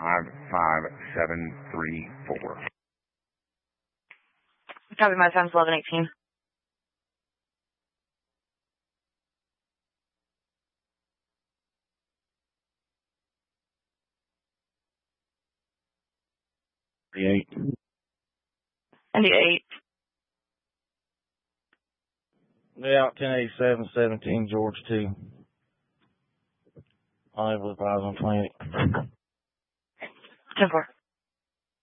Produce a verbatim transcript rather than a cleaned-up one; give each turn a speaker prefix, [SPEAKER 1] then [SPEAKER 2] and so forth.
[SPEAKER 1] five five seven three four.
[SPEAKER 2] Copy, my time's eleven eighteen.
[SPEAKER 3] Eight.
[SPEAKER 2] ninety-eight.
[SPEAKER 3] Yeah, ten eighty-seven, seventeen, George two. Oliver five on twenty-eight.
[SPEAKER 2] ten four.